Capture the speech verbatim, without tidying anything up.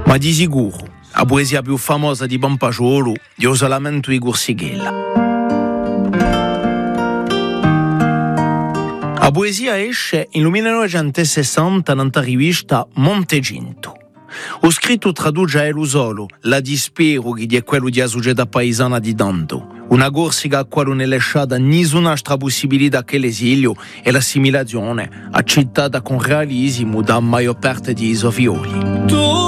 Ma di sicuro, la poesia più famosa di Pampacciolo è il Lamento di Corsighella. La poesia esce nel millenovecentosessanta nella rivista Monteginto. Ho scritto traduce a Elo solo la dispero che è quello di società paesana di tanto. Una corsica a cui non è lasciata nessun'altra possibilità che l'esilio e l'assimilazione, accettata con realismo da maggior parte dei suoi figlioli.